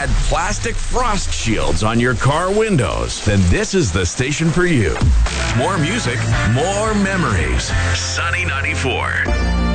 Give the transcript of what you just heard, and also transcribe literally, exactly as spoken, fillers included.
had plastic frost shields on your car windows, then this is the station for you. More music, more memories. Sunny ninety-four.